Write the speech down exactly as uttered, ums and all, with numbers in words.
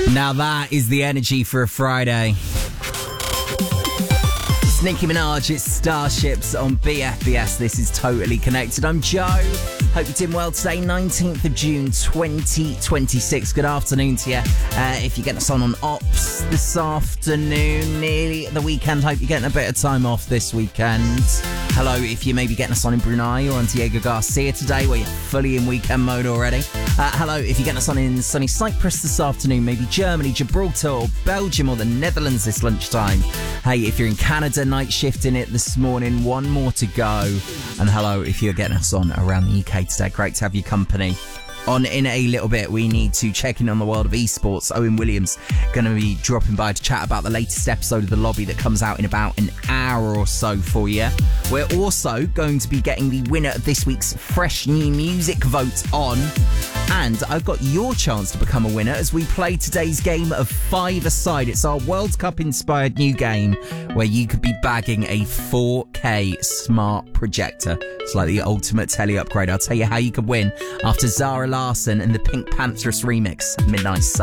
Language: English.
Now that is the energy for a Friday. Nicki Minaj, it's Starships on B F B S. This is Totally Connected. I'm Joe. Hope you're doing well today, nineteenth of June, twenty twenty-six. Good afternoon to you. Uh, if you're getting us on on Ops this afternoon, nearly the weekend. Hope you're getting a bit of time off this weekend. Hello, if you may be getting us on in Brunei or on Diego Garcia today, where you're fully in weekend mode already. Uh, hello, if you're getting us on in sunny Cyprus this afternoon, maybe Germany, Gibraltar, or Belgium, or the Netherlands this lunchtime. Hey, if you're in Canada, night shift in it this morning, one more to go. And hello, if you're getting us on around the U K today, great to have your company. On in a little bit, we need to check in on the world of esports. Owen Williams going to be dropping by to chat about the latest episode of The Lobby that comes out in about an hour or so for you. We're also going to be getting the winner of this week's Fresh New Music vote on. And I've got your chance to become a winner as we play today's game of Five-A-Side. It's our World Cup-inspired new game where you could be bagging a four K smart projector. It's like the ultimate telly upgrade. I'll tell you how you could win after Zara Larsson and the Pink Panthers remix, Midnight Sun.